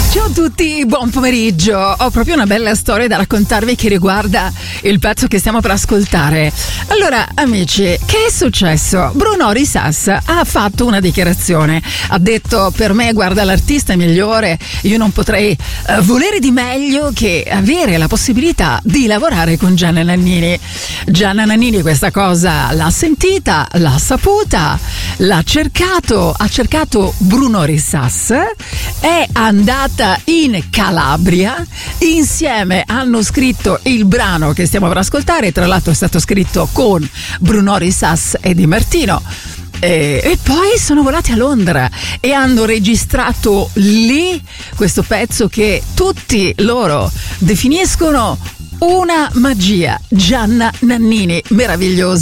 Ciao a tutti, buon pomeriggio. Ho proprio una bella storia da raccontarvi che riguarda il pezzo che stiamo per ascoltare. Allora, amici, che è successo? Bruno Risas ha fatto una dichiarazione. Ha detto: per me, guarda, l'artista migliore, io non potrei volere di meglio che avere la possibilità di lavorare con Gianna Nannini. Gianna Nannini questa cosa l'ha sentita, l'ha saputa, l'ha cercato, ha cercato Bruno Risas, è andata in Calabria, insieme hanno scritto il brano che stiamo per ascoltare. Tra l'altro è stato scritto con Bruno Risas e Di Martino. E poi sono volati a Londra e hanno registrato lì questo pezzo che tutti loro definiscono una magia. Gianna Nannini, meravigliosa.